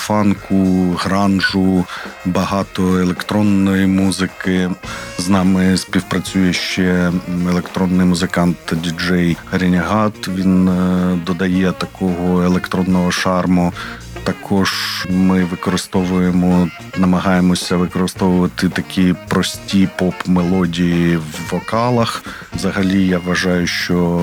фанку, гранжу, багато електронної музики. З нами співпрацює ще електронний музикант діджей Ренегат. Він додає такого електронного шарму. Також ми намагаємося використовувати такі прості поп-мелодії в вокалах. Взагалі, я вважаю, що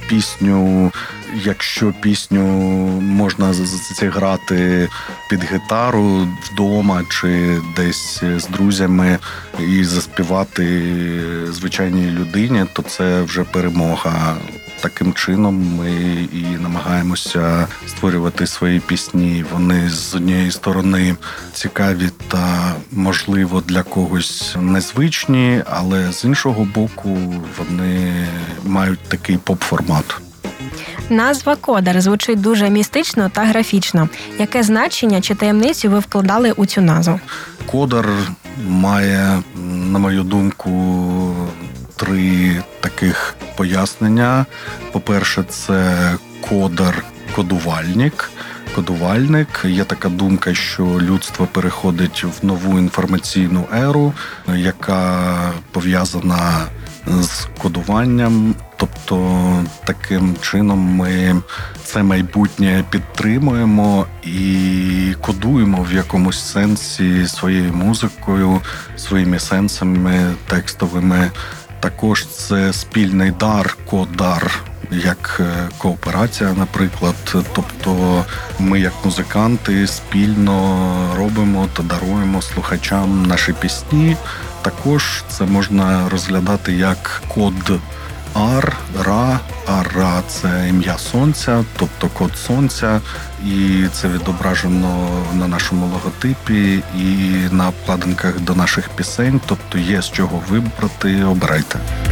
якщо пісню можна зіграти під гітару вдома чи десь з друзями і заспівати звичайній людині, то це вже перемога. Таким чином ми і намагаємося створювати свої пісні. Вони з однієї сторони цікаві та, можливо, для когось незвичні, але з іншого боку вони мають такий поп-формат. Назва «Кодар» звучить дуже містично та графічно. Яке значення чи таємницю ви вкладали у цю назву? «Кодар» має, на мою думку, 3 таких пояснення. По-перше, це кодар, кодувальник. Кодувальник. Є така думка, що людство переходить в нову інформаційну еру, яка пов'язана з кодуванням. Тобто таким чином ми це майбутнє підтримуємо і кодуємо в якомусь сенсі своєю музикою, своїми сенсами текстовими. Також це спільний дар, кодар, як кооперація, наприклад. Тобто ми, як музиканти, спільно робимо та даруємо слухачам наші пісні. Також це можна розглядати як код Ар, Ра. Ар-Ра – це ім'я Сонця, тобто код Сонця. І це відображено на нашому логотипі і на обкладинках до наших пісень. Тобто є з чого вибрати, обирайте.